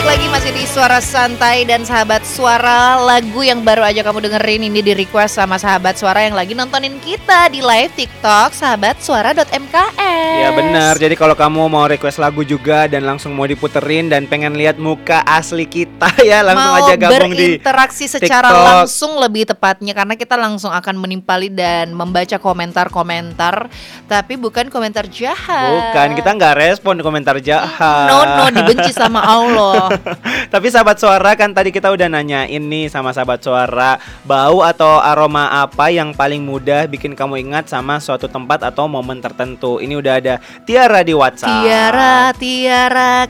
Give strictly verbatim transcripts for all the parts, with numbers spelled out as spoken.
balik lagi masih di Suara Santai dan Sahabat Suara. Lagu yang baru aja kamu dengerin ini di request sama Sahabat Suara yang lagi nontonin kita di live TikTok sahabat suara dot m k s. Ya benar, jadi kalau kamu mau request lagu juga dan langsung mau diputerin dan pengen lihat muka asli kita ya, langsung mau aja gabung di berinteraksi secara TikTok. langsung lebih tepatnya, karena kita langsung akan menimpali dan membaca komentar-komentar, tapi bukan komentar jahat. Bukan, kita nggak respon komentar jahat. No no, dibenci sama Allah. Tapi sahabat suara, kan tadi kita udah nanyain nih sama sahabat suara, bau atau aroma apa yang paling mudah bikin kamu ingat sama suatu tempat atau momen tertentu. Ini udah ada Tiara di WhatsApp. Tiara, Tiara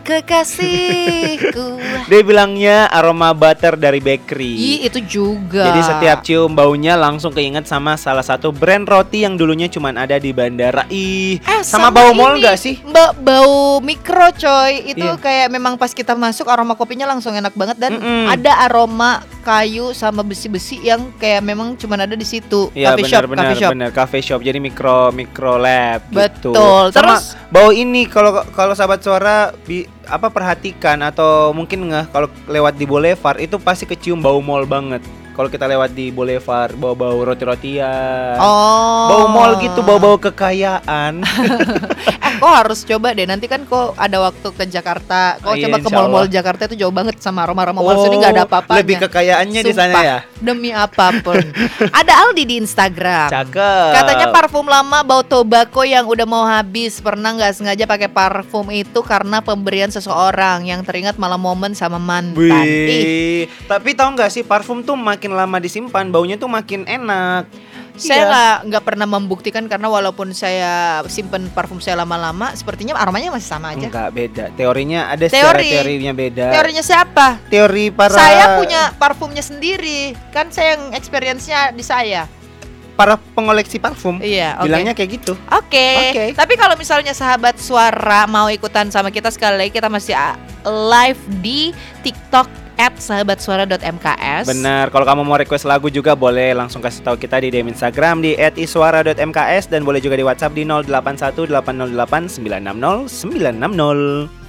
kekasihku. Dia bilangnya aroma butter dari bakery. Ih, itu juga. Jadi setiap cium baunya langsung keinget sama salah satu brand roti yang dulunya cuman ada di bandara. Ih, Eh, sama, bau mall ini, gak sih? Mbak, bau mikro coy. Itu Iya. kayak memang pas kita masuk aroma kopinya langsung enak banget. Dan Mm-mm. ada aroma kayu sama besi-besi yang kayak memang cuman ada di situ. Iya, Coffee shop, benar benar coffee shop. benar coffee shop. Jadi mikro mikro lab gitu. Betul. Sama Terus bau ini, kalau kalau sahabat suara bi, apa perhatikan atau mungkin nggak, kalau lewat di Boulevard itu pasti kecium bau mall banget. Kalau kita lewat di Boulevard, bau-bau roti-rotian. Oh. Bau mall gitu, bau-bau kekayaan. Eh, kok harus coba deh. Nanti kan kok ada waktu ke Jakarta. Kok Oh, iya, coba ke insya mall-mall Allah. Jakarta itu jauh banget sama aroma-aroma mall. Ini nggak ada apa-apanya. Lebih kekayaannya di sana Sumpah, ya. demi apapun. Ada Aldi di Instagram. Cakep. Katanya parfum lama bau tobacco yang udah mau habis. Pernah nggak sengaja pakai parfum itu karena pemberian seseorang, yang teringat malah momen sama mantan. Ih, Wih, tapi tahu nggak sih, parfum tuh makin lama disimpan baunya tuh makin enak. saya Iya. nggak nggak pernah membuktikan, karena walaupun saya simpen parfum saya lama-lama, sepertinya aromanya masih sama aja. Enggak, beda. Teorinya ada secara Teori. teorinya beda. Teorinya siapa? Teori para Saya punya parfumnya sendiri. Kan saya yang experience-nya di saya. para pengoleksi parfum. Iya, oke. Bilangnya kayak gitu. Oke. Oke. Tapi kalau misalnya sahabat suara mau ikutan sama kita, sekali lagi kita masih uh, live di TikTok at sahabat suara dot m k s. Benar, kalau kamu mau request lagu juga boleh langsung kasih tahu kita di D M Instagram di at iswara dot m k s, dan boleh juga di WhatsApp di nol delapan satu delapan nol delapan sembilan enam nol sembilan enam nol.